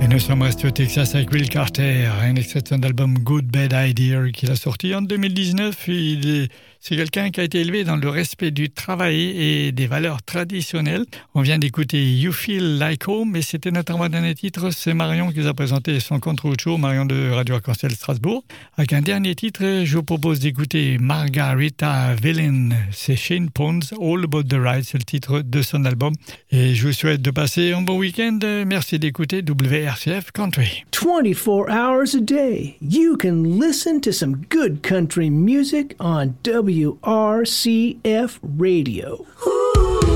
Et nous sommes restés au Texas avec Will Carter, un extrait de son album Good Bad Idea qu'il a sorti en 2019. C'est quelqu'un qui a été élevé dans le respect du travail et des valeurs traditionnelles. On vient d'écouter You Feel Like Home, et c'était notre avant-dernier titre. C'est Marion qui nous a présenté son contrôle show, Marion de Radio Arc-en-Ciel Strasbourg. Avec un dernier titre, je vous propose d'écouter Margarita Villain. C'est Shane Pons, All About the Ride, c'est le titre de son album. Et je vous souhaite de passer un bon week-end. Merci d'écouter WRCF Country. 24 hours a day, you can listen to some good country music on WRCF Radio.